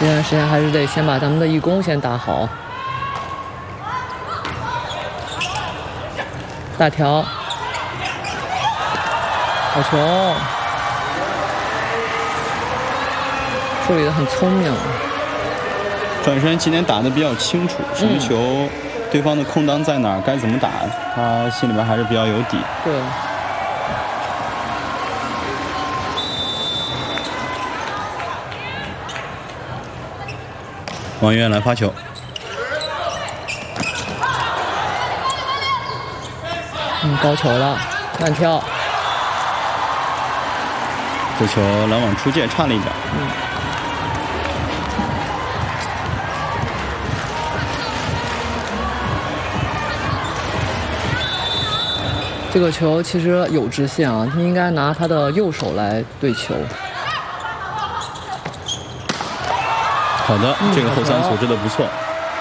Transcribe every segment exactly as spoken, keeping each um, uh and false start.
这段时间还是得先把咱们的义工先打好。大条，好球，处理得很聪明。 转身今天打得比较清楚，什么球、嗯、对方的空档在哪儿，该怎么打，他心里边还是比较有底。 对。 王源来发球， 嗯，高球了，慢跳， 这球拦网出界，差了一点。 嗯。这个球其实有直线啊，他应该拿他的右手来对球。 好的，嗯、这个后三组织的不错。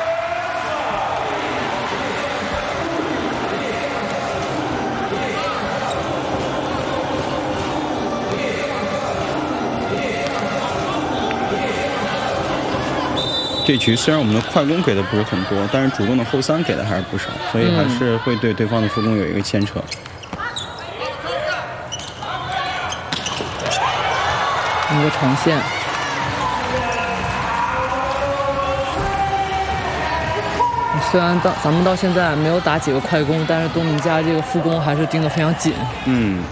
这局虽然我们的快攻给的不是很多，但是主动的后三给的还是不少，所以还是会对对方的副攻有一个牵扯。 一个长线。虽然到咱们到现在没有打几个快攻，但是东明家这个副攻还是盯得非常紧。 嗯。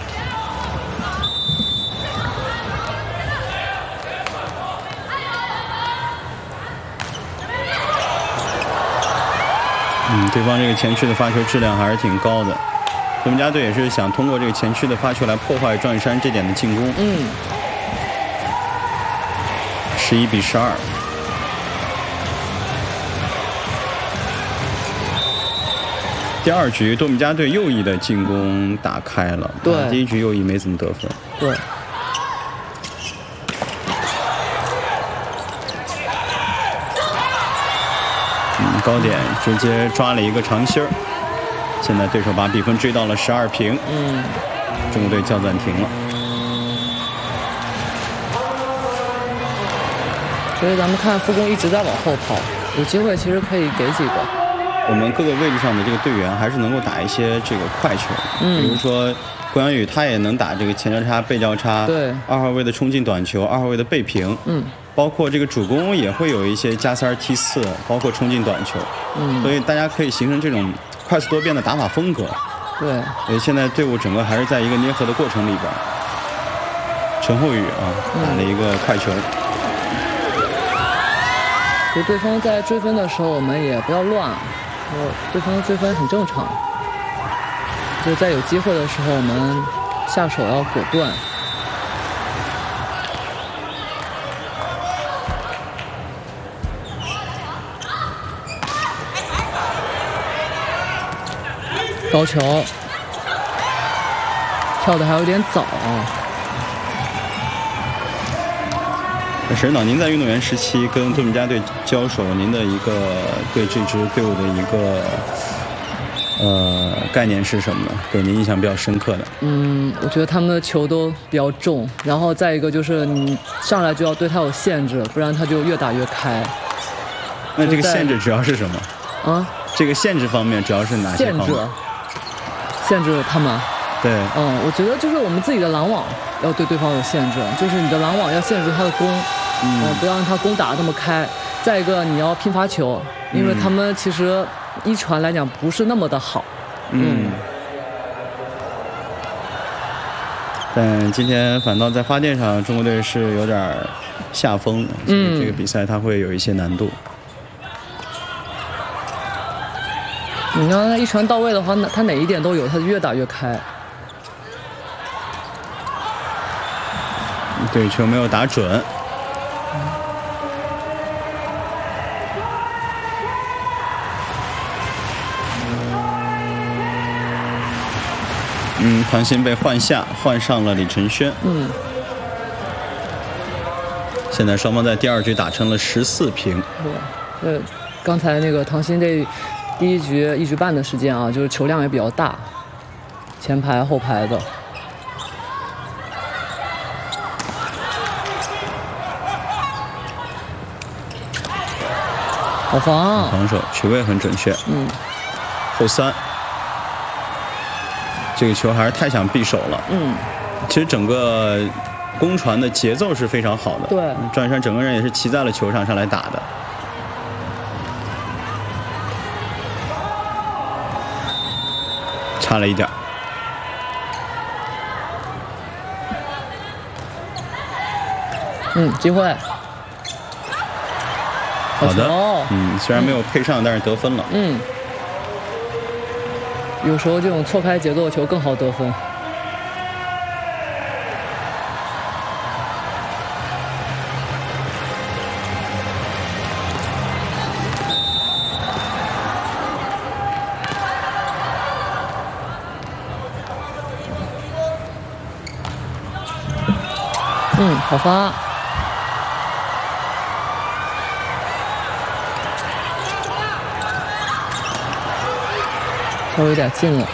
嗯，对方这个前区的发球质量还是挺高的。东明家队也是想通过这个前区的发球来破坏赵玉山这点的进攻。 嗯。 十一比十二。第二局多米加队右翼的进攻打开了， 对， 第一局右翼没怎么得分， 对。 嗯，高点直接抓了一个长心儿，现在对手把比分追到了十二平， 嗯， 中国队叫暂停了。 所以咱们看副攻一直在往后跑，有机会其实可以给几个。 我们各个位置上的这个队员还是能够打一些这个快球，嗯，比如说郭阳宇他也能打这个前交叉、背交叉， 对， 二号位的冲进短球，二号位的背平， 嗯， 包括这个主攻也会有一些加三踢四，包括冲进短球， 嗯， 所以大家可以形成这种快速多变的打法风格。 对， 所以现在队伍整个还是在一个捏合的过程里边。陈厚宇啊，打了一个快球。 所以对方在追分的时候，我们也不要乱。呃，对方追分很正常，就在有机会的时候，我们下手要果断。高球，跳的还有点早。 沈指导，您在运动员时期跟多米加队交手，您的一个对这支队伍的一个呃概念是什么呢？给您印象比较深刻的？ 嗯，我觉得他们的球都比较重，然后再一个就是你上来就要对他有限制，不然他就越打越开。 那这个限制主要是什么？ 啊？ 这个限制方面主要是哪些方面？ 限制，限制他们。 对， 嗯，我觉得就是我们自己的拦网要对对方有限制，就是你的拦网要限制他的攻，嗯，呃、不要让他攻打得那么开。再一个，你要拼发球，因为他们其实一传来讲不是那么的好，嗯。嗯但今天反倒在发电上，中国队是有点下风，所以这个比赛它会有一些难度。 嗯、你让他一传到位的话，他哪一点都有，他越打越开。 对，球没有打准。嗯，唐鑫被换下，换上了李承轩。 嗯。 现在双方在第二局打成了十四平。 对，呃，刚才那个唐鑫这第一局一局半的时间啊，就是球量也比较大，前排后排的。 好防， 防守球位很准确。 嗯， 后三，这个球还是太想匕首了。 嗯， 其实整个攻传的节奏是非常好的。 对， 赵雨山整个人也是骑在了球上上来打的。差了一点。 嗯，机会。 好的，嗯，虽然没有配上，嗯、但是得分了。 嗯，有时候这种错开节奏的球更好得分。嗯，好发。稍微有点近了。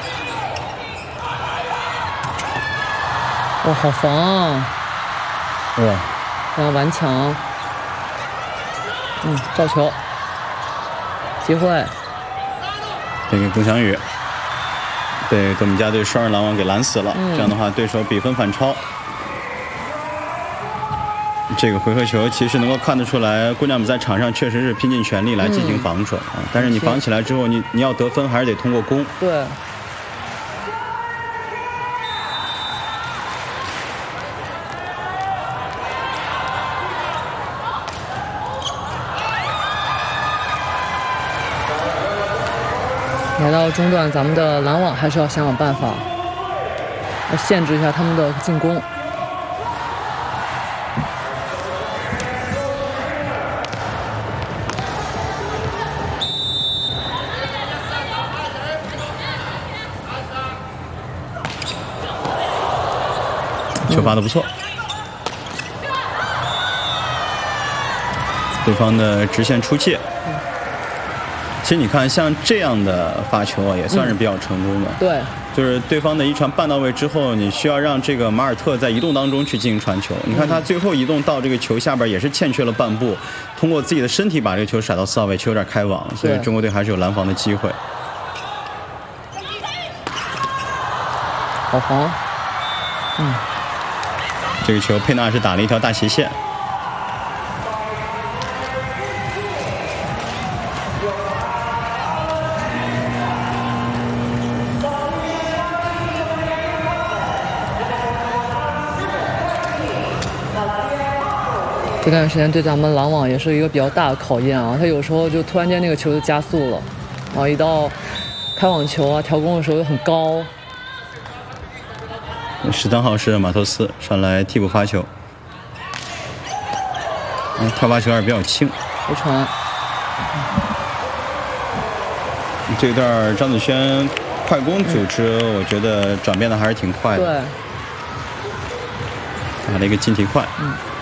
哇，好防！ 哇， 非常顽强。嗯，造球，机会。 这个龚翔宇被多米加队双人拦网给拦死了，嗯、这样的话对手比分反超。这个回合球其实能够看得出来，姑娘们在场上确实是拼尽全力来进行防守、嗯、啊。但是你防起来之后，你你要得分还是得通过攻。 对。来到中段，咱们的拦网还是要想想办法，要限制一下他们的进攻。 球发的不错，对方的直线出界。其实你看，像这样的发球啊，也算是比较成功的。 嗯、对， 就是对方的一传半到位之后，你需要让这个马尔特在移动当中去进行传球。你看他最后移动到这个球下边也是欠缺了半步，通过自己的身体把这个球甩到四号位，球有点开网，所以中国队还是有拦防的机会。 好防，嗯。 这个球佩纳是打了一条大斜线， 这段时间对咱们拦网也是一个比较大的考验啊，他有时候就突然间那个球就加速了，然后一到开网球啊调攻的时候又很高。 十三号是马托斯上来替补发球，嗯，跳发球还是比较轻。 回传。 这一段张子萱快攻组织，嗯、我觉得转变的还是挺快的。 对。 打了一个近体快。 嗯。